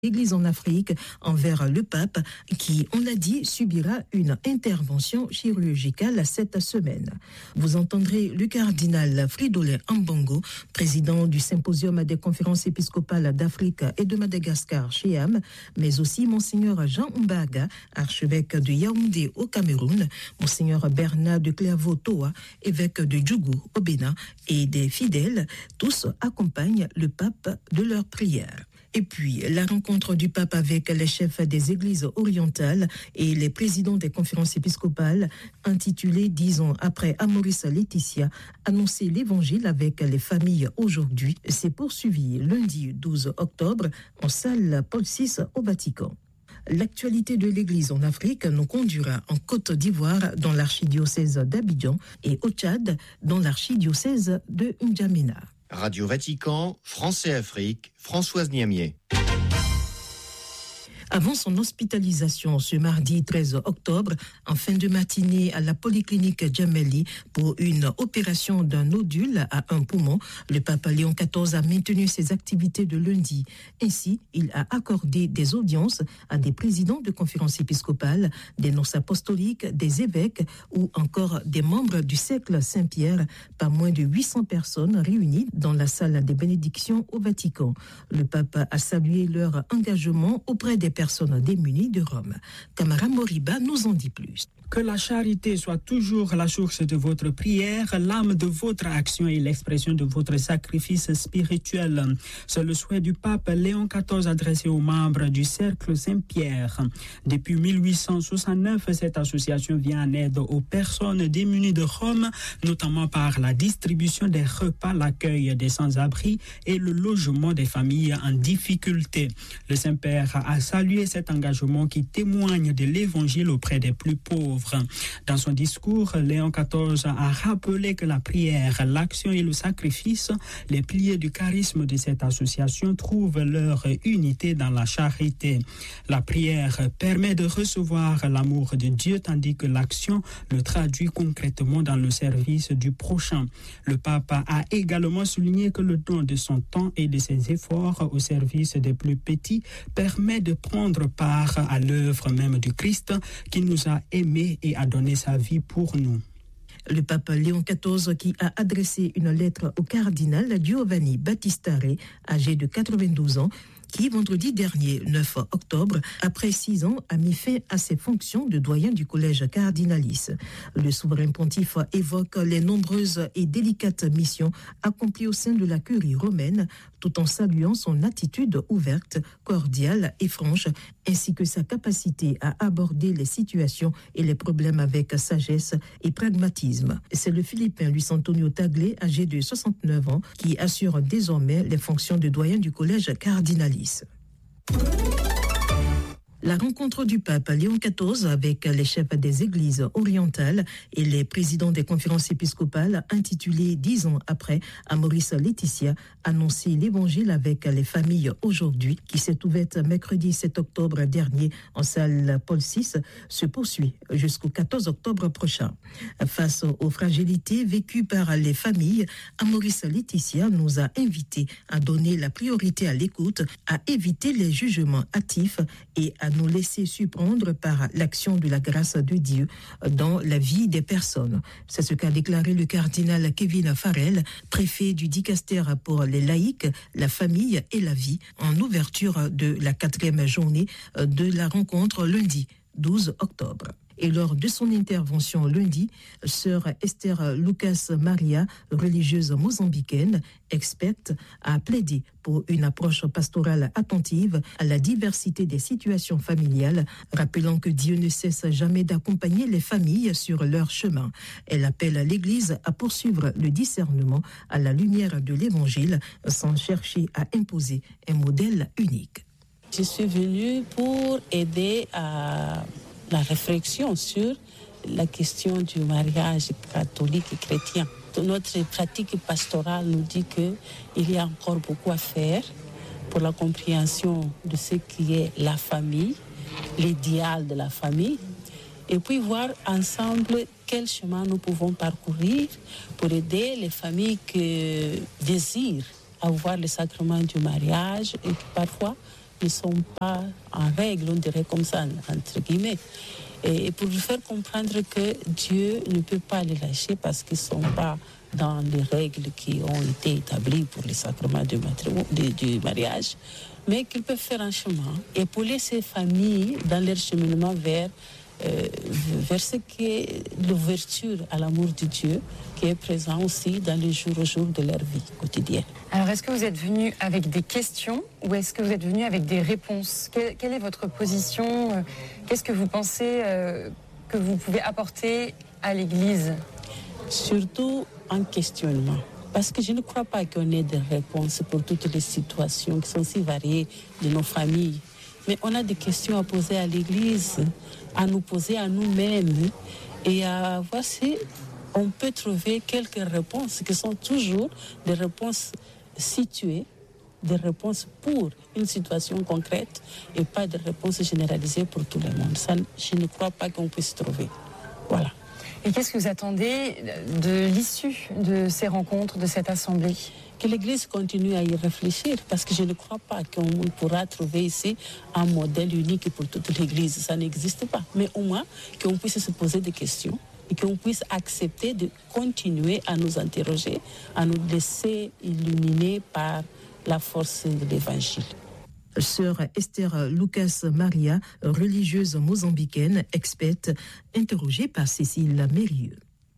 l'Église en Afrique envers le pape qui, on l'a dit, subira une intervention chirurgicale cette semaine. Vous entendrez le cardinal Fridolin Ambongo, président du Symposium des conférences épiscopales d'Afrique et de Madagascar, CHEAM, mais aussi Monseigneur Jean Mbaga, archevêque de Yaoundé au Cameroun, Monseigneur Bernard de Clairvaux-Toa, évêque de Djougou au Bénin, et des fidèles, tous accompagnent le pape de leurs prières. Et puis, la rencontre du pape avec les chefs des églises orientales et les présidents des conférences épiscopales, intitulée 10 ans après Amoris Laetitia, annoncer l'évangile avec les familles aujourd'hui, s'est poursuivi lundi 12 octobre en salle Paul VI au Vatican. L'actualité de l'Église en Afrique nous conduira en Côte d'Ivoire dans l'archidiocèse d'Abidjan et au Tchad dans l'archidiocèse de N'Djamena. Radio Vatican, France et Afrique, Françoise Niamier. Avant son hospitalisation ce mardi 13 octobre, en fin de matinée à la polyclinique Djameli pour une opération d'un nodule à un poumon, le pape Léon XIV a maintenu ses activités de lundi. Ainsi, il a accordé des audiences à des présidents de conférences épiscopales, des nonces apostoliques, des évêques ou encore des membres du cercle Saint-Pierre, pas moins de 800 personnes réunies dans la salle des bénédictions au Vatican. Le pape a salué leur engagement auprès des personnes démunies de Rome. Camara Moriba nous en dit plus. Que la charité soit toujours la source de votre prière, l'âme de votre action et l'expression de votre sacrifice spirituel. C'est le souhait du pape Léon XIV adressé aux membres du Cercle Saint-Pierre. Depuis 1869, cette association vient en aide aux personnes démunies de Rome, notamment par la distribution des repas, l'accueil des sans-abri et le logement des familles en difficulté. Le Saint-Père a salué cet engagement qui témoigne de l'Évangile auprès des plus pauvres. Dans son discours, Léon XIV a rappelé que la prière, l'action et le sacrifice, les piliers du charisme de cette association, trouvent leur unité dans la charité. La prière permet de recevoir l'amour de Dieu, tandis que l'action le traduit concrètement dans le service du prochain. Le pape a également souligné que le don de son temps et de ses efforts au service des plus petits permet de prendre part à l'œuvre même du Christ qui nous a aimés et a donné sa vie pour nous. Le pape Léon XIV qui a adressé une lettre au cardinal Giovanni Battistare, âgé de 92 ans, qui, vendredi dernier, 9 octobre, après 6 ans, a mis fin à ses fonctions de doyen du collège Cardinalis. Le souverain pontife évoque les nombreuses et délicates missions accomplies au sein de la curie romaine, tout en saluant son attitude ouverte, cordiale et franche, ainsi que sa capacité à aborder les situations et les problèmes avec sagesse et pragmatisme. C'est le Philippin Luis Antonio Tagle, âgé de 69 ans, qui assure désormais les fonctions de doyen du collège Cardinalis. La rencontre du pape Léon XIV avec les chefs des églises orientales et les présidents des conférences épiscopales, intitulée 10 ans après Amoris Laetitia, annoncer l'évangile avec les familles aujourd'hui, qui s'est ouverte mercredi 7 octobre dernier en salle Paul VI, se poursuit jusqu'au 14 octobre prochain. Face aux fragilités vécues par les familles, Amoris Laetitia nous a invités à donner la priorité à l'écoute, à éviter les jugements hâtifs et à nous laisser surprendre par l'action de la grâce de Dieu dans la vie des personnes. C'est ce qu'a déclaré le cardinal Kevin Farrell, préfet du Dicaster pour les laïcs, la famille et la vie, en ouverture de la 4e journée de la rencontre lundi 12 octobre. Et lors de son intervention lundi, sœur Esther Lucas Maria, religieuse mozambicaine, experte, a plaidé pour une approche pastorale attentive à la diversité des situations familiales, rappelant que Dieu ne cesse jamais d'accompagner les familles sur leur chemin. Elle appelle l'Église à poursuivre le discernement à la lumière de l'Évangile sans chercher à imposer un modèle unique. Je suis venue pour aider à la réflexion sur la question du mariage catholique et chrétien. Notre pratique pastorale nous dit qu'il y a encore beaucoup à faire pour la compréhension de ce qui est la famille, l'idéal de la famille, et puis voir ensemble quel chemin nous pouvons parcourir pour aider les familles qui désirent avoir le sacrement du mariage et parfois ne sont pas en règle, on dirait comme ça, entre guillemets. Et pour lui faire comprendre que Dieu ne peut pas les lâcher parce qu'ils ne sont pas dans les règles qui ont été établies pour les sacrements du mariage, mais qu'ils peuvent faire un chemin, épauler ces familles dans leur cheminement vers ce qui est l'ouverture à l'amour de Dieu, qui est présent aussi dans les jours au jour de leur vie quotidienne. Alors, est-ce que vous êtes venu avec des questions ou est-ce que vous êtes venu avec des réponses ? Quelle est votre position ? Qu'est-ce que vous pensez que vous pouvez apporter à l'Église ? Surtout un questionnement. Parce que je ne crois pas qu'on ait des réponses pour toutes les situations qui sont si variées de nos familles. Mais on a des questions à poser à l'Église, à nous poser à nous-mêmes et à voir si on peut trouver quelques réponses qui sont toujours des réponses situées, des réponses pour une situation concrète et pas des réponses généralisées pour tout le monde. Ça, je ne crois pas qu'on puisse trouver. Voilà. Et qu'est-ce que vous attendez de l'issue de ces rencontres, de cette assemblée ? Que l'Église continue à y réfléchir, parce que je ne crois pas qu'on pourra trouver ici un modèle unique pour toute l'Église. Ça n'existe pas. Mais au moins, qu'on puisse se poser des questions et qu'on puisse accepter de continuer à nous interroger, à nous laisser illuminer par la force de l'Évangile. Sœur Esther Lucas Maria, religieuse mozambicaine, experte, interrogée par Cécile Mérieux.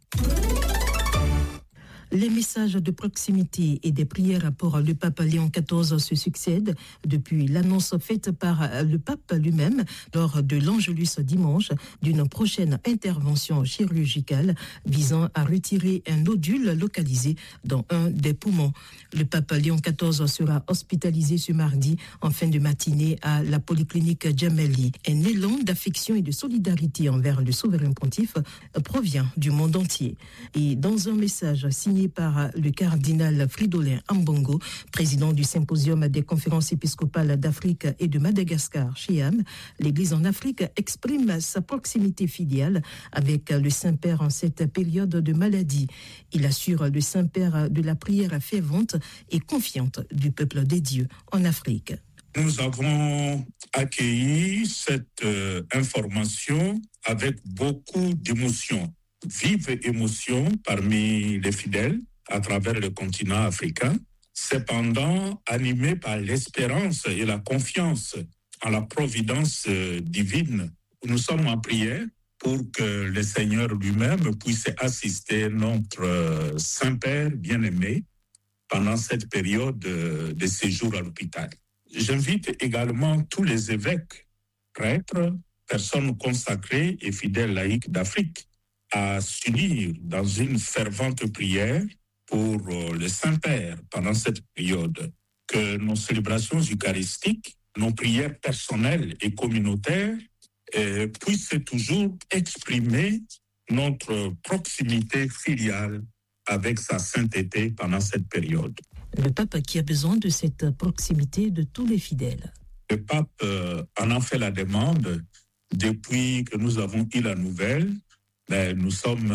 Les messages de proximité et des prières pour le pape Léon XIV se succèdent depuis l'annonce faite par le pape lui-même lors de l'Angelus dimanche d'une prochaine intervention chirurgicale visant à retirer un nodule localisé dans un des poumons. Le pape Léon XIV sera hospitalisé ce mardi en fin de matinée à la polyclinique Gemelli. Un élan d'affection et de solidarité envers le souverain pontife provient du monde entier. Et dans un message signé par le cardinal Fridolin Ambongo, président du symposium des conférences épiscopales d'Afrique et de Madagascar, CHEAM, l'Église en Afrique exprime sa proximité filiale avec le Saint-Père en cette période de maladie. Il assure le Saint-Père de la prière fervente et confiante du peuple des dieux en Afrique. Nous avons accueilli cette information avec beaucoup d'émotion. Vive émotion parmi les fidèles à travers le continent africain, cependant animé par l'espérance et la confiance en la providence divine. Nous sommes en prière pour que le Seigneur lui-même puisse assister notre Saint-Père bien-aimé pendant cette période de séjour à l'hôpital. J'invite également tous les évêques, prêtres, personnes consacrées et fidèles laïcs d'Afrique à s'unir dans une fervente prière pour le Saint-Père pendant cette période. Que nos célébrations eucharistiques, nos prières personnelles et communautaires puissent toujours exprimer notre proximité filiale avec sa sainteté pendant cette période. Le pape qui a besoin de cette proximité de tous les fidèles. Le pape en a fait la demande depuis que nous avons eu la nouvelle. Nous sommes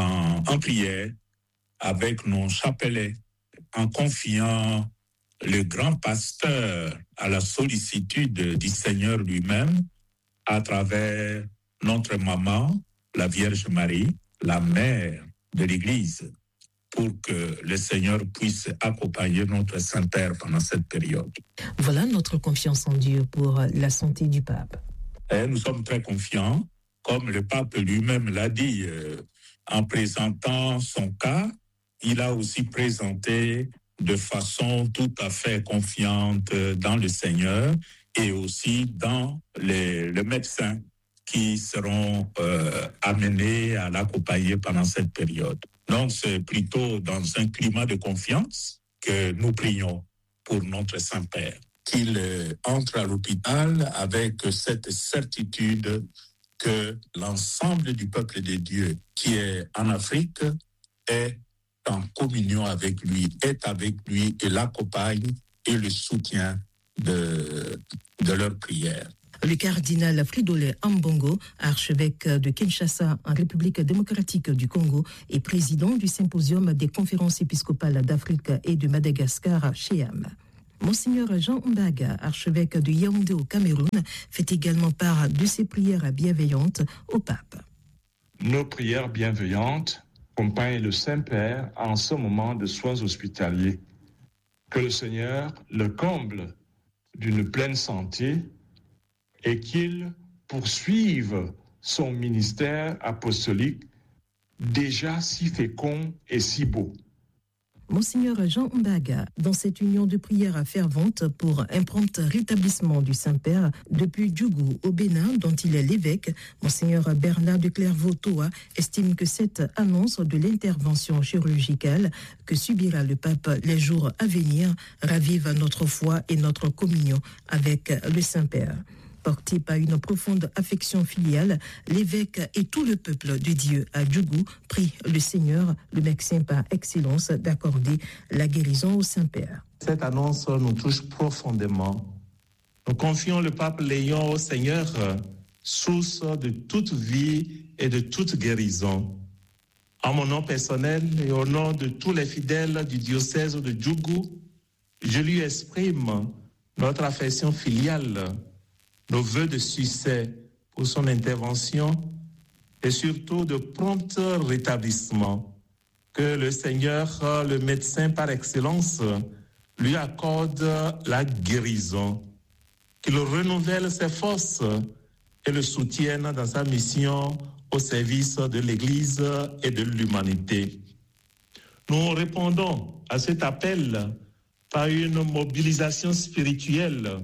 en prière avec nos chapelets, en confiant le grand pasteur à la sollicitude du Seigneur lui-même à travers notre maman, la Vierge Marie, la mère de l'Église, pour que le Seigneur puisse accompagner notre Saint-Père pendant cette période. Voilà notre confiance en Dieu pour la santé du pape. Et nous sommes très confiants. Comme le pape lui-même l'a dit en présentant son cas, il a aussi présenté de façon tout à fait confiante dans le Seigneur et aussi dans les médecins qui seront amenés à l'accompagner pendant cette période. Donc c'est plutôt dans un climat de confiance que nous prions pour notre Saint-Père, qu'il entre à l'hôpital avec cette certitude que l'ensemble du peuple de Dieu qui est en Afrique est en communion avec lui, est avec lui et l'accompagne et le soutient de leur prière. Le cardinal Fridolin Ambongo, archevêque de Kinshasa en République démocratique du Congo et président du symposium des conférences épiscopales d'Afrique et de Madagascar, CHEAM. Monseigneur Jean Mbaga, archevêque de Yaoundé au Cameroun, fait également part de ses prières bienveillantes au pape. Nos prières bienveillantes accompagnent le Saint-Père en ce moment de soins hospitaliers. Que le Seigneur le comble d'une pleine santé et qu'il poursuive son ministère apostolique déjà si fécond et si beau. Monseigneur Jean Mbaga, dans cette union de prière fervente pour un prompt rétablissement du Saint-Père depuis Djougou au Bénin, dont il est l'évêque, Monseigneur Bernard de Clairvaux-Toa estime que cette annonce de l'intervention chirurgicale que subira le pape les jours à venir ravive notre foi et notre communion avec le Saint-Père. Porté par une profonde affection filiale, l'évêque et tout le peuple de Dieu à Djougou prient le Seigneur, le médecin par excellence, d'accorder la guérison au Saint-Père. Cette annonce nous touche profondément. Nous confions le pape Léon au Seigneur, source de toute vie et de toute guérison. En mon nom personnel et au nom de tous les fidèles du diocèse de Djougou, je lui exprime notre affection filiale, nos vœux de succès pour son intervention et surtout de prompt rétablissement. Que le Seigneur, le médecin par excellence, lui accorde la guérison, qu'il renouvelle ses forces et le soutienne dans sa mission au service de l'Église et de l'humanité. Nous répondons à cet appel par une mobilisation spirituelle.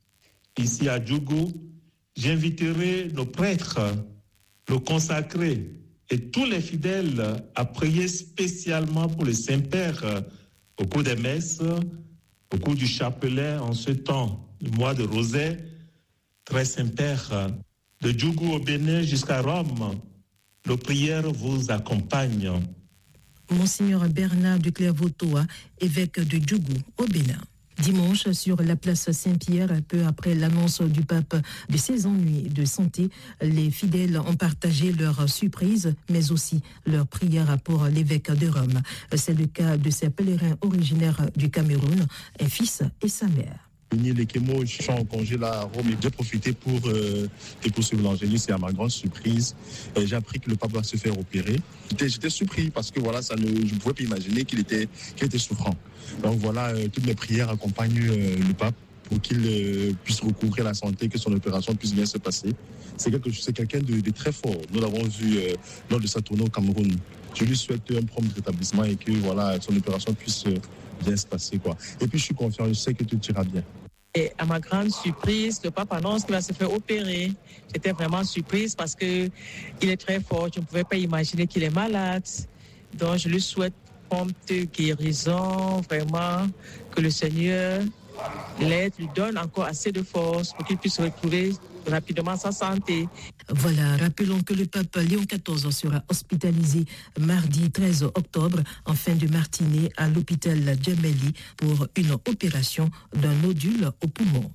Ici à Djougou, j'inviterai nos prêtres, nos consacrés et tous les fidèles à prier spécialement pour le Saint-Père au cours des messes, au cours du chapelet en ce temps, le mois de Rosaire. Très Saint-Père, de Djougou au Bénin jusqu'à Rome, nos prières vous accompagnent. Monseigneur Bernard de Clairvaux-Toa, évêque de Djougou au Bénin. Dimanche, sur la place Saint-Pierre, peu après l'annonce du pape de ses ennuis de santé, les fidèles ont partagé leur surprise, mais aussi leur prière pour l'évêque de Rome. C'est le cas de ces pèlerins originaires du Cameroun, un fils et sa mère. Les Kémo, je suis en congé là à Rome et j'ai profité pour poursuivre l'angélus et à ma grande surprise, j'ai appris que le pape va se faire opérer. J'étais surpris parce que voilà, je ne pouvais pas imaginer qu'il était souffrant. Donc voilà, toutes mes prières accompagnent le pape pour qu'il puisse recouvrer la santé, que son opération puisse bien se passer. C'est quelqu'un de très fort. Nous l'avons vu lors de sa tournée au Cameroun. Je lui souhaite un prompt rétablissement et que voilà, son opération puisse bien se passer, quoi. Et puis je suis confiant, je sais que tout ira bien. Et à ma grande surprise, le pape annonce qu'il va se faire opérer. J'étais vraiment surprise parce qu'il est très fort. Je ne pouvais pas imaginer qu'il est malade. Donc je lui souhaite prompte guérison, vraiment, que le Seigneur l'aide, lui donne encore assez de force pour qu'il puisse retrouver rapidement sa santé. Voilà, rappelons que le pape Léon XIV sera hospitalisé mardi 13 octobre en fin de matinée à l'hôpital Djameli pour une opération d'un nodule au poumon.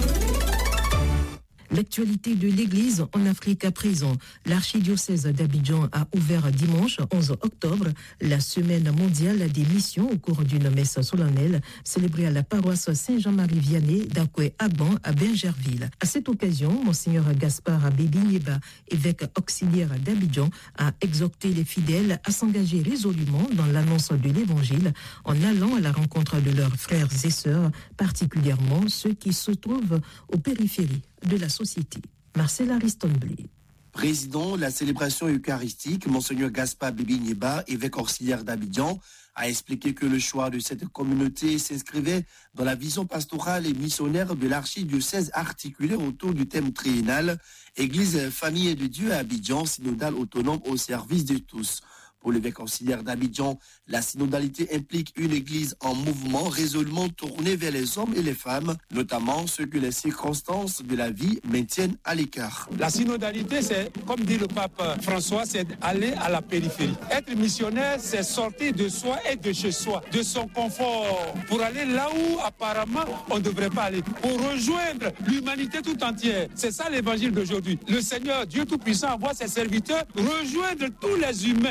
L'actualité de l'Église en Afrique à présent. L'archidiocèse d'Abidjan a ouvert dimanche 11 octobre la semaine mondiale des missions au cours d'une messe solennelle célébrée à la paroisse Saint-Jean-Marie-Vianney d'Akoué-Agban à Bingerville. À cette occasion, Monseigneur Gaspard Abébi-Nieba, évêque auxiliaire d'Abidjan, a exhorté les fidèles à s'engager résolument dans l'annonce de l'Évangile en allant à la rencontre de leurs frères et sœurs, particulièrement ceux qui se trouvent aux périphéries de la société. Marcel Ariston-Blé. Président de la célébration eucharistique, Monseigneur Gaspard Abébi-Nieba, évêque auxiliaire d'Abidjan, a expliqué que le choix de cette communauté s'inscrivait dans la vision pastorale et missionnaire de l'archidiocèse articulée autour du thème triennal « Église, famille de Dieu à Abidjan, synodale autonome au service de tous ». Pour l'évêque auxiliaire d'Abidjan, la synodalité implique une église en mouvement résolument tournée vers les hommes et les femmes, notamment ceux que les circonstances de la vie maintiennent à l'écart. La synodalité, c'est, comme dit le pape François, c'est aller à la périphérie. Être missionnaire, c'est sortir de soi et de chez soi, de son confort, pour aller là où apparemment on ne devrait pas aller, pour rejoindre l'humanité tout entière. C'est ça l'évangile d'aujourd'hui. Le Seigneur, Dieu Tout-Puissant, envoie ses serviteurs rejoindre tous les humains. Et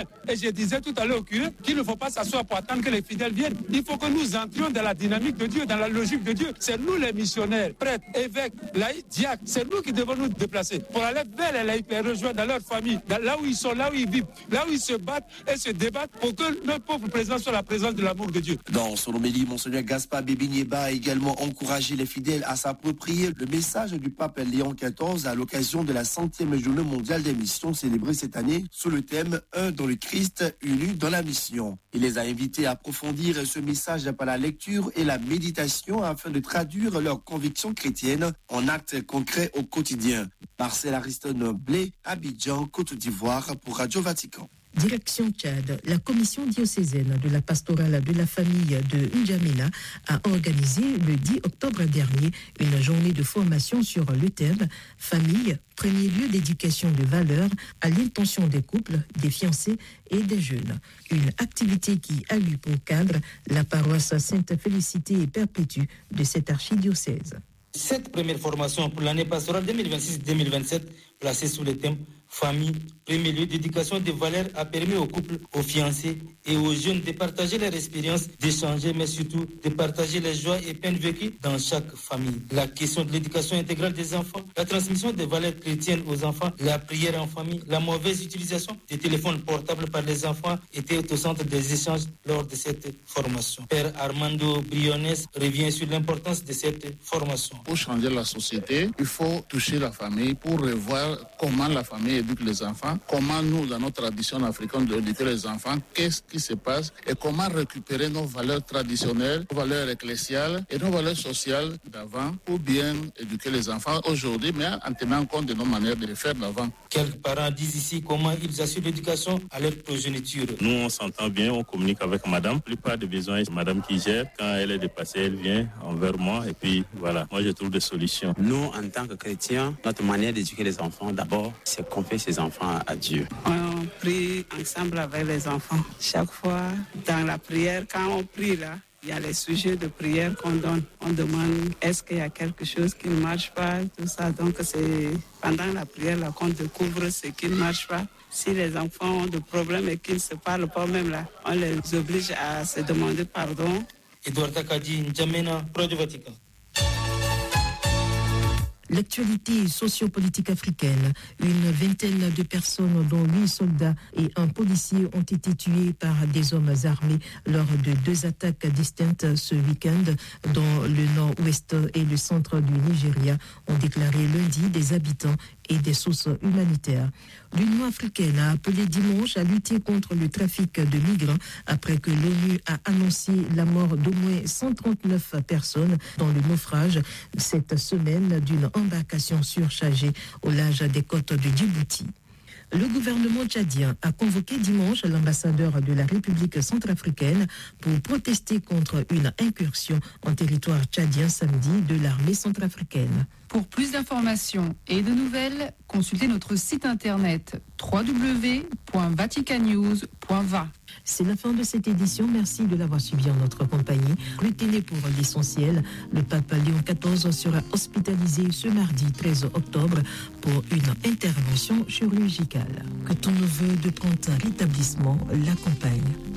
je disais tout à l'heure au curé qu'il ne faut pas s'asseoir pour attendre que les fidèles viennent. Il faut que nous entrions dans la dynamique de Dieu, dans la logique de Dieu. C'est nous les missionnaires, prêtres, évêques, laïcs, diacres. C'est nous qui devons nous déplacer pour aller vers les laïcs, les rejoindre dans leur famille, là où ils sont, là où ils vivent, là où ils se battent et se débattent pour que notre pauvre présence soit la présence de l'amour de Dieu. Dans son homélie, Monseigneur Gaspard Bébé-Niéba a également encouragé les fidèles à s'approprier le message du pape Léon XIV à l'occasion de la 100e journée mondiale des missions célébrée cette année sous le thème « Un dans le Christ, unis dans la mission ». Il les a invités à approfondir ce message par la lecture et la méditation afin de traduire leurs convictions chrétiennes en actes concrets au quotidien. Marcel Ariston Blé, Abidjan, Côte d'Ivoire pour Radio Vatican. Direction Tchad, la commission diocésaine de la pastorale de la famille de N'Djamena a organisé le 10 octobre dernier une journée de formation sur le thème « Famille, premier lieu d'éducation de valeurs à l'intention des couples, des fiancés et des jeunes ». Une activité qui a eu pour cadre la paroisse Sainte-Félicité et Perpétue de cette archidiocèse. Cette première formation pour l'année pastorale 2026-2027, placée sous le thème Famille, premier lieu d'éducation des valeurs, a permis aux couples, aux fiancés et aux jeunes de partager leur expérience, d'échanger, mais surtout de partager les joies et peines vécues dans chaque famille. La question de l'éducation intégrale des enfants, la transmission des valeurs chrétiennes aux enfants, la prière en famille, la mauvaise utilisation des téléphones portables par les enfants étaient au centre des échanges lors de cette formation. Père Armando Briones revient sur l'importance de cette formation. Pour changer la société, il faut toucher la famille pour revoir comment la famille éduque les enfants, comment nous, dans notre tradition africaine d'éduquer les enfants, qu'est-ce qui se passe et comment récupérer nos valeurs traditionnelles, nos valeurs ecclésiales et nos valeurs sociales d'avant pour bien éduquer les enfants aujourd'hui, mais en tenant compte de nos manières de les faire d'avant. Quelques parents disent ici comment ils assurent l'éducation à leur progéniture. Nous, on s'entend bien, on communique avec madame. La plupart des besoins, c'est madame qui gère. Quand elle est dépassée, elle vient envers moi et puis voilà, moi je trouve des solutions. Nous, en tant que chrétiens, notre manière d'éduquer les enfants, d'abord, c'est confier ses enfants à Dieu. On prie ensemble avec les enfants. Chaque fois, dans la prière, quand on prie là, il y a les sujets de prière qu'on donne. On demande est-ce qu'il y a quelque chose qui ne marche pas, tout ça. Donc c'est pendant la prière là qu'on découvre ce qui ne marche pas. Si les enfants ont des problèmes et qu'ils ne se parlent pas même là, on les oblige à se demander pardon. Edouard Takadi, N'Djamena, Radio Vatican. L'actualité sociopolitique africaine. Une vingtaine de personnes, dont 8 soldats et un policier, ont été tués par des hommes armés lors de 2 attaques distinctes ce week-end dans le nord-ouest et le centre du Nigeria, ont déclaré lundi des habitants et des sources humanitaires. L'Union africaine a appelé dimanche à lutter contre le trafic de migrants après que l'ONU a annoncé la mort d'au moins 139 personnes dans le naufrage cette semaine d'une embarcation surchargée au large des côtes de Djibouti. Le gouvernement tchadien a convoqué dimanche l'ambassadeur de la République centrafricaine pour protester contre une incursion en territoire tchadien samedi de l'armée centrafricaine. Pour plus d'informations et de nouvelles, consultez notre site internet www.vaticannews.va. C'est la fin de cette édition. Merci de l'avoir suivi en notre compagnie. Retenez pour l'essentiel, le pape Léon XIV sera hospitalisé ce mardi 13 octobre pour une intervention chirurgicale. Que ton neveu de prompt rétablissement l'accompagne.